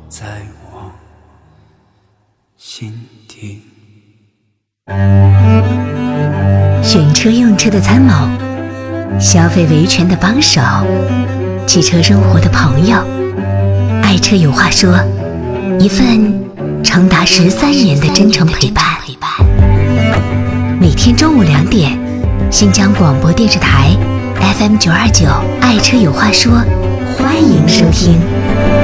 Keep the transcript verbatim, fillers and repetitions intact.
在我心底。 选车用车的参谋，消费维权的帮手，汽车生活的朋友，爱车有话说，一份长达十三年的真诚陪伴。每天中午两点，新疆广播电视台 F M 九二九，爱车有话说，欢迎收听。